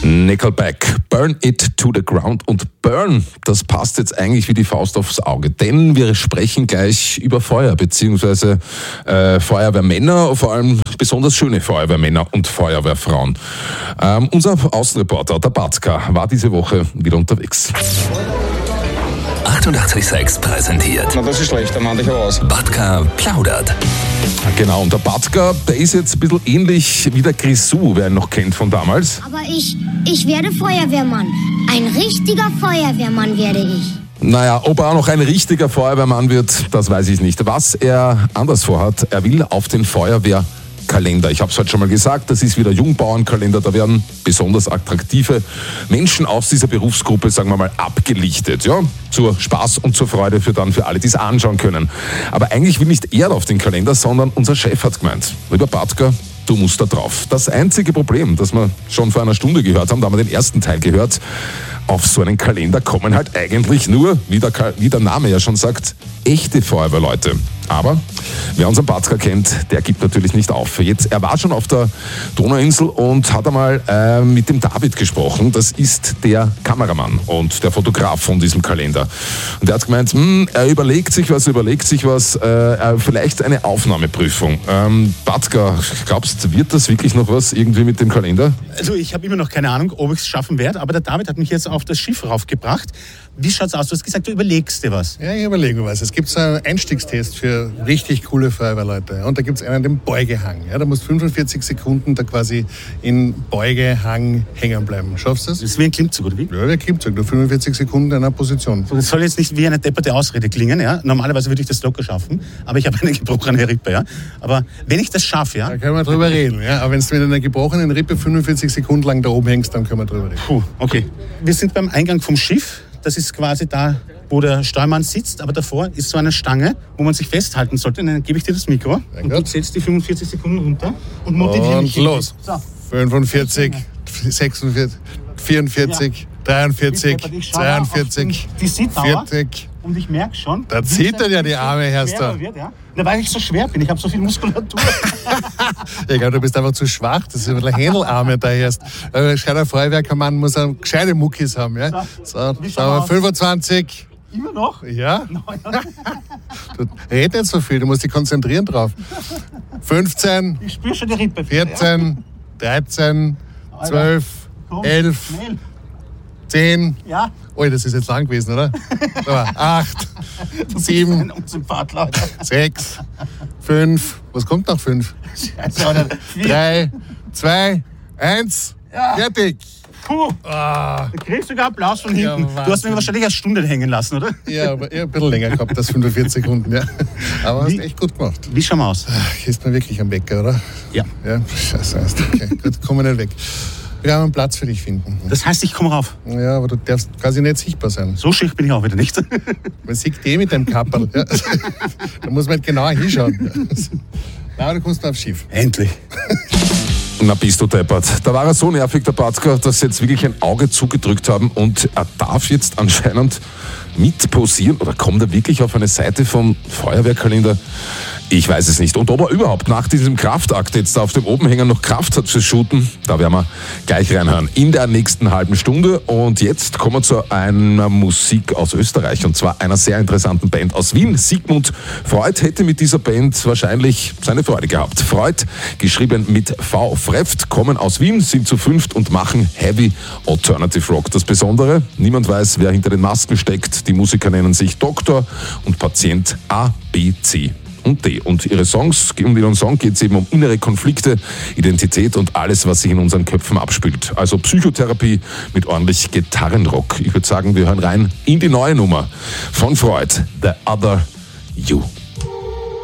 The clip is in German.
Nickelback, Burn It to the Ground. Und Burn, das passt jetzt eigentlich wie die Faust aufs Auge, denn wir sprechen gleich über Feuer, beziehungsweise Feuerwehrmänner, vor allem besonders schöne Feuerwehrmänner und Feuerwehrfrauen. Unser Außenreporter, der Batka, war diese Woche wieder unterwegs. 886 präsentiert. Na, das ist schlecht, dann mach ich aber aus. Batka plaudert. Genau, und der Batka, der ist jetzt ein bisschen ähnlich wie der Grisou, wer ihn noch kennt von damals. Aber ich werde Feuerwehrmann. Ein richtiger Feuerwehrmann werde ich. Naja, ob er auch noch ein richtiger Feuerwehrmann wird, das weiß ich nicht. Was er anders vorhat, er will auf den Feuerwehrkalender. Ich habe es heute schon mal gesagt, das ist wieder Jungbauernkalender. Da werden besonders attraktive Menschen aus dieser Berufsgruppe, sagen wir mal, abgelichtet. Ja, zur Spaß und zur Freude für alle, die es anschauen können. Aber eigentlich will nicht er auf den Kalender, sondern unser Chef hat gemeint, lieber Batka, du musst da drauf. Das einzige Problem, das wir schon vor einer Stunde gehört haben, da haben wir den ersten Teil gehört, auf so einen Kalender kommen halt eigentlich nur, wie der Name ja schon sagt, echte Feuerwehrleute. Aber wer unseren Batka kennt, der gibt natürlich nicht auf. Er war schon auf der Donauinsel und hat einmal mit dem David gesprochen. Das ist der Kameramann und der Fotograf von diesem Kalender. Und er hat gemeint, er überlegt sich was, vielleicht eine Aufnahmeprüfung. Batka, glaubst du, wird das wirklich noch was irgendwie mit dem Kalender? Also ich habe immer noch keine Ahnung, ob ich es schaffen werde, aber der David hat mich jetzt auf das Schiff raufgebracht. Wie schaut's aus? Du hast gesagt, du überlegst dir was. Ja, ich überlege mir was. Es gibt so einen Einstiegstest für richtig coole Feuerwehrleute. Und da gibt es einen, den Beugehang. Ja, da musst 45 Sekunden da quasi in Beugehang hängen bleiben. Schaffst du das? Das ist wie ein Klimmzug, oder wie? Ja, wie ein Klimmzug. Nur 45 Sekunden in einer Position. Das soll jetzt nicht wie eine depperte Ausrede klingen. Ja? Normalerweise würde ich das locker schaffen, aber ich habe eine gebrochene Rippe. Ja? Aber wenn ich das schaffe... Ja? Da können wir drüber reden. Ja? Aber wenn du mit einer gebrochenen Rippe 45 Sekunden lang da oben hängst, dann können wir drüber reden. Puh, okay. Wir sind beim Eingang vom Schiff. Das ist quasi da, wo der Steuermann sitzt, aber davor ist so eine Stange, wo man sich festhalten sollte. Und dann gebe ich dir das Mikro und du zählst die 45 Sekunden runter und motiviere mich. Und los. So. 45, 46, 44, 43, 42, die 40. Und ich merke schon... Da zittert ja die Arme, Herrst du. Ja? Weil ich so schwer bin, ich habe so viel Muskulatur. Ich glaube, du bist einfach zu schwach, das ist ein bisschen Händelarme da erst. Ein gescheiter Feuerwehrmann muss gescheite Muckis haben. Ja? So, sagen wir 25. Immer noch? Ja. Du red nicht so viel, du musst dich konzentrieren drauf. 15. Ich spüre schon die Rippe. 14, 13, 12, 11, 10. Ja. Oh, das ist jetzt lang gewesen, oder? 8, 7, 6, 5. Was kommt nach 5? 3, 2, 1. Ja. Fertig. Puh. Du kriegst sogar Applaus von hinten. Ja, du hast mich wahrscheinlich eine Stunde hängen lassen, oder? Ja, aber ein bisschen länger gehabt als 45 Sekunden. Ja. Aber hast echt gut gemacht. Wie schauen wir aus? Ist mir wirklich am Wecker, oder? Ja. Ja, scheiße. Okay, gut, kommen wir nicht weg. Wir haben einen Platz für dich finden. Das heißt, ich komme rauf? Ja, aber du darfst quasi nicht sichtbar sein. So schick bin ich auch wieder nicht. Man sieht mit deinem Kapperl. Ja. Da muss man halt genauer hinschauen. Na, du kommst mal aufs Schiff. Endlich. Na, bist du deppert. Da war er so nervig, der Batka, dass sie jetzt wirklich ein Auge zugedrückt haben und er darf jetzt anscheinend mitposieren oder kommt er wirklich auf eine Seite vom Feuerwehrkalender? Ich weiß es nicht. Und ob er überhaupt nach diesem Kraftakt jetzt auf dem Obenhänger noch Kraft hat fürs Shooten, da werden wir gleich reinhören in der nächsten halben Stunde. Und jetzt kommen wir zu einer Musik aus Österreich und zwar einer sehr interessanten Band aus Wien. Sigmund Freud hätte mit dieser Band wahrscheinlich seine Freude gehabt. Freud, geschrieben mit V. Freft, kommen aus Wien, sind zu fünft und machen Heavy Alternative Rock. Das Besondere, niemand weiß, wer hinter den Masken steckt. Die Musiker nennen sich Doktor und Patient A, B, C und D. Und ihren Song geht es eben um innere Konflikte, Identität und alles, was sich in unseren Köpfen abspielt. Also Psychotherapie mit ordentlich Gitarrenrock. Ich würde sagen, wir hören rein in die neue Nummer von Freud, The Other You.